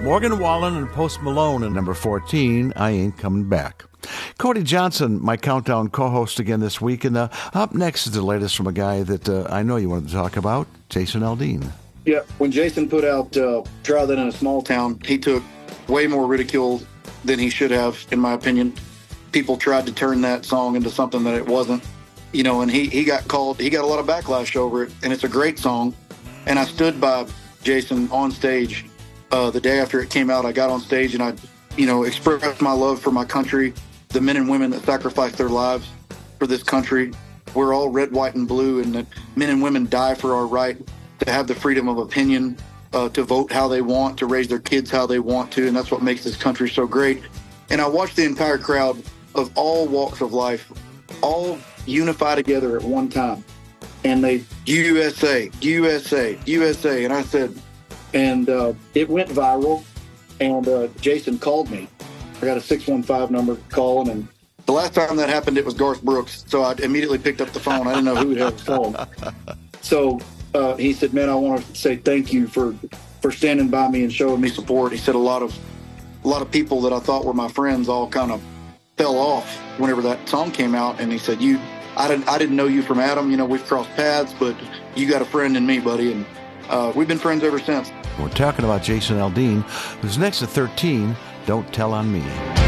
Morgan Wallen and Post Malone at number 14, I Ain't Coming Back. Cody Johnson, my Countdown co-host again this week, and up next is the latest from a guy that I know you wanted to talk about, Jason Aldean. Yeah, when Jason put out Try That in a Small Town, he took way more ridicule than he should have, in my opinion. People tried to turn that song into something that it wasn't, and he got called, he got a lot of backlash over it, and it's a great song. And I stood by Jason on stage the day after it came out. I got on stage and I, expressed my love for my country, the men and women that sacrificed their lives for this country. We're all red, white, and blue, and that men and women die for our right to have the freedom of opinion, to vote how they want, to raise their kids how they want to, and that's what makes this country so great. And I watched the entire crowd of all walks of life all unify together at one time. And they, USA, USA, USA. And I said, and it went viral. And Jason called me. I got a 615 number calling. And the last time that happened, it was Garth Brooks. So I immediately picked up the phone. I didn't know who the hell was calling. So he said, man, I want to say thank you for standing by me and showing me support. He said a lot of people that I thought were my friends all kind of fell off whenever that song came out. And he said, I didn't know you from Adam. We've crossed paths, but you got a friend in me, buddy. And we've been friends ever since. We're talking about Jason Aldean, who's next at 13, Don't Tell on Me.